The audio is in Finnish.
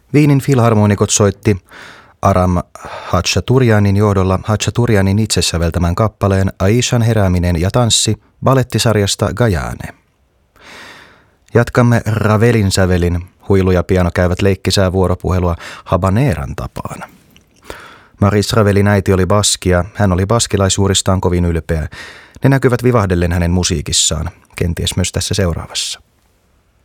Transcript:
Wienin filharmonikot soitti Aram Hatchaturianin johdolla Hatchaturianin itse säveltämän kappaleen Aishan herääminen ja tanssi balettisarjasta Gajane. Jatkamme Ravelin sävelin. Huilu ja piano käyvät leikkisää vuoropuhelua habaneeran tapaan. Maurice Ravelin äiti oli baski ja hän oli baskilaisuuristaan kovin ylpeä. Ne näkyvät vivahdellen hänen musiikissaan, kenties myös tässä seuraavassa.